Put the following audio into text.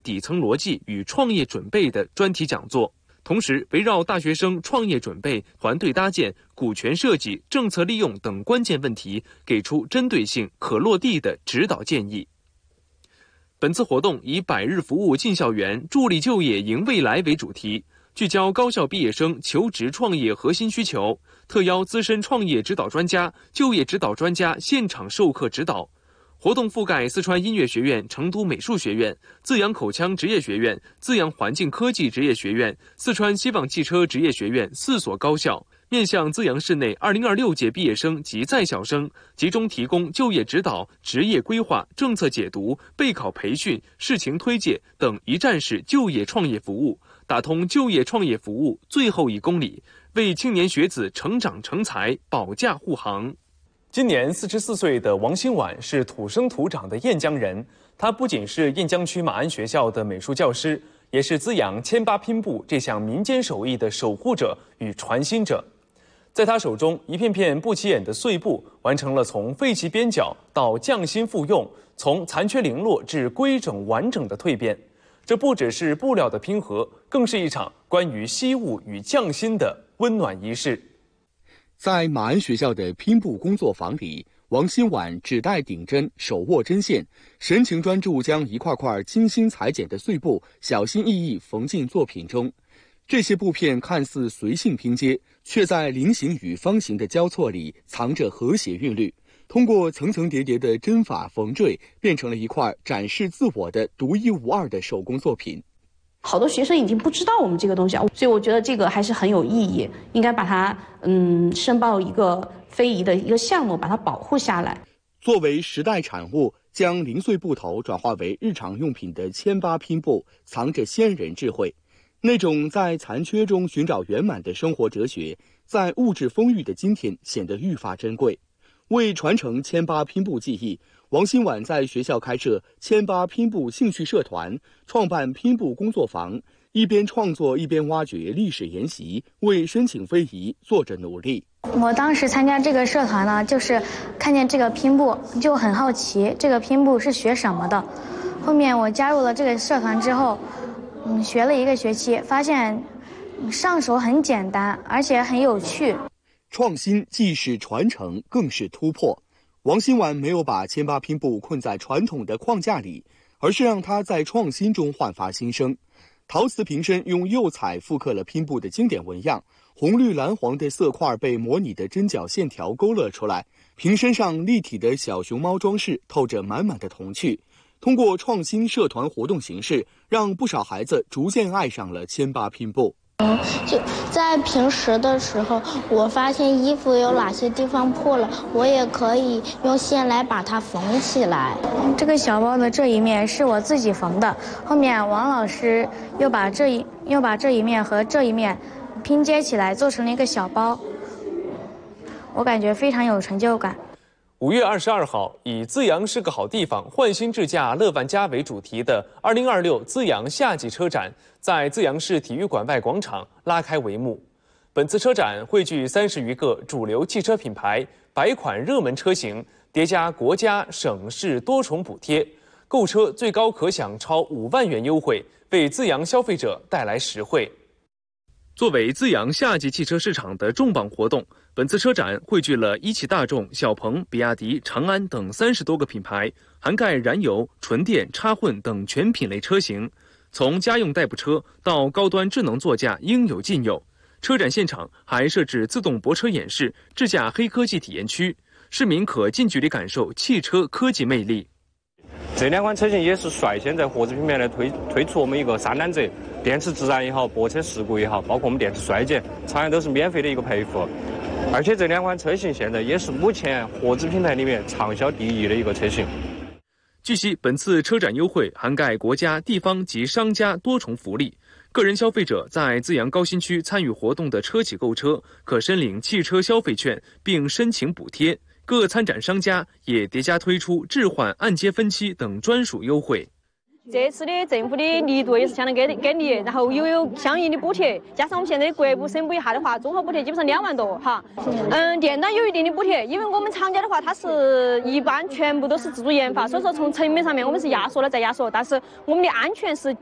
底层逻辑与创业准备的专题讲座。同时，围绕大学生创业准备、团队搭建、股权设计、政策利用等关键问题，给出针对性、可落地的指导建议。本次活动以100日服务进校园，助力就业迎未来为主题，聚焦高校毕业生求职创业核心需求，特邀资深创业指导专家、就业指导专家现场授课指导。活动覆盖四川音乐学院、成都美术学院、资阳口腔职业学院、资阳环境科技职业学院、四川希望汽车职业学院4所高校，面向资阳市内2026届毕业生及在校生，集中提供就业指导、职业规划、政策解读、备考培训、事情推介等一站式就业创业服务，打通就业创业服务最后1公里，为青年学子成长成才保驾护航。今年44岁的王新婉是土生土长的岘江人，他不仅是岘江区马鞍学校的美术教师，也是资阳千八拼布这项民间手艺的守护者与传心者。在他手中，一片片不起眼的碎布，完成了从废弃边角到匠心复用，从残缺零落至规整完整的蜕变。这不只是布料的拼合，更是一场关于惜物与匠心的温暖仪式。 在马鞍学校的拼布工作坊里，王新婉指带顶针，手握针线，神情专注，将一块块精心裁剪的碎布小心翼翼缝进作品中。这些布片看似随性拼接，却在菱形与方形的交错里藏着和谐韵律。通过层层叠叠的针法缝缀，变成了一块展示自我的独一无二的手工作品。 好多学生已经不知道我们这个东西，所以我觉得这个还是很有意义，应该把它申报一个非遗的一个项目，把它保护下来。 作为时代产物，将零碎布头转化为日常用品的千八拼布，藏着先人智慧。那种在残缺中寻找圆满的生活哲学，在物质丰裕的今天显得愈发珍贵。为传承千八拼布技艺，王新婉在学校开设千八拼布兴趣社团，创办拼布工作坊，一边创作一边挖掘历史沿袭，为申请非遗做着努力。 我当时参加这个社团呢，就是看见这个拼布就很好奇，这个拼布是学什么的。后面我加入了这个社团之后，学了1个学期，发现上手很简单，而且很有趣。 创新既是传承，更是突破。王新婉没有把千八拼布困在传统的框架里，而是让它在创新中焕发新生。陶瓷瓶身用釉彩复刻了拼布的经典纹样，红绿蓝黄的色块被模拟的针脚线条勾勒出来，瓶身上立体的小熊猫装饰透着满满的童趣。通过创新社团活动形式，让不少孩子逐渐爱上了千八拼布。 就在平时的时候，我发现衣服有哪些地方破了，我也可以用线来把它缝起来。 这个小包的这一面是我自己缝的，后面王老师又把这一面和这一面拼接起来，做成了一个小包，我感觉非常有成就感。 5月22号，以“资阳是个好地方，焕新智驾乐万家”为主题的2026资阳夏季车展在资阳市体育馆外广场拉开帷幕。本次车展汇聚30余个主流汽车品牌，100款热门车型，叠加国家、省市多重补贴，购车最高可享超5万元优惠，为资阳消费者带来实惠。作为资阳夏季汽车市场的重磅活动，本次车展汇聚了一汽大众、小鹏、比亚迪、长安等30多个品牌，涵盖燃油、纯电、插混等全品类车型，从家用代步车到高端智能座驾应有尽有。车展现场还设置自动泊车演示、智驾黑科技体验区，市民可近距离感受汽车科技魅力。 这2款车型也是率先在合资品牌来推出我们一个3揽子，电池自燃也好，泊车事故也好，包括我们电池衰减，厂家都是免费的一个赔付。而且这2款车型现在也是目前合资品牌里面畅销第1的一个车型。 据悉，本次车展优惠涵盖国家、地方及商家多重福利。个人消费者在资阳高新区参与活动的车企购车，可申领汽车消费券并申请补贴。各参展商家也叠加推出置换按揭分期等专属优惠。 这次的政府的力度也是相当给力，然后又有相应的补贴，加上我们现在的国补申补一下的话，综合补贴基本上2万多哈。电单有一定的补贴，因为我们厂家的话，它是一般全部都是自主研发，所以说从成本上面我们是压缩了再压缩，但是我们的安全是